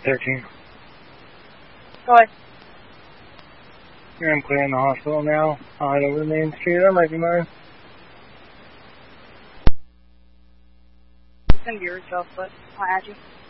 13. Go ahead. I'm clearing the hospital now. I'll head over to Main Street. That might be mine. It's going to be yourself, but I'll add you.